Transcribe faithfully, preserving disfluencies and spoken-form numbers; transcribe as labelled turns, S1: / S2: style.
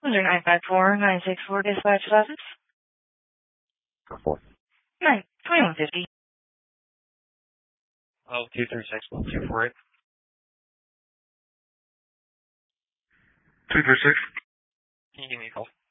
S1: nine five four, nine six four dispatch office.
S2: Four.
S1: Nine, twenty-one fifty.
S3: Oh, two three six one two four eight.
S2: Two three six.
S3: Can you give me a call?